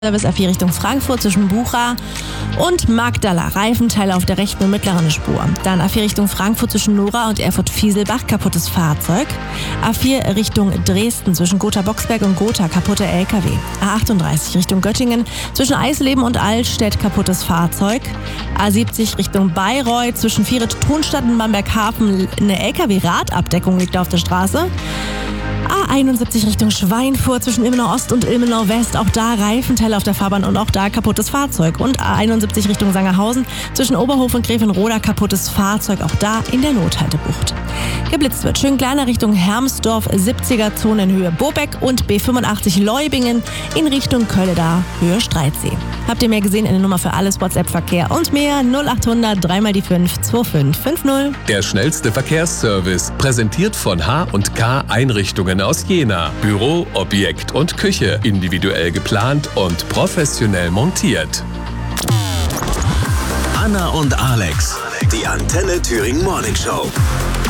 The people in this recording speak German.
Service A4 Richtung Frankfurt zwischen Bucha und Magdala. Reifenteile auf der rechten und mittleren Spur. Dann A4 Richtung Frankfurt zwischen Nora und Erfurt-Fieselbach. Kaputtes Fahrzeug. A4 Richtung Dresden zwischen Gotha-Boxberg und Gotha. Kaputte LKW. A38 Richtung Göttingen zwischen Eisleben und Altstedt. Kaputtes Fahrzeug. A70 Richtung Bayreuth zwischen Vieret-Thunstadt und Bamberg-Hafen. Eine LKW-Radabdeckung liegt auf der Straße. A71 Richtung Schweinfurt zwischen Ilmenau Ost und Ilmenau West. Auch da Reifenteile auf der Fahrbahn und auch da kaputtes Fahrzeug. Und A71 Richtung Sangerhausen zwischen Oberhof und Grevenroda. Kaputtes Fahrzeug. Auch da in der Nothaltebucht. Geblitzt wird schön kleiner Richtung Hermsdorf, 70er Zone in Höhe Bobeck und B85 Leubingen in Richtung Kölleda, Höhe Streitsee. Habt ihr mehr gesehen in der Nummer für alles, WhatsApp-Verkehr und mehr 0800 3x5 2550. Der schnellste Verkehrsservice, präsentiert von H&K Einrichtungen aus Jena. Büro, Objekt und Küche, individuell geplant und professionell montiert. Anna und Alex, die Antenne Thüringen Morning Show.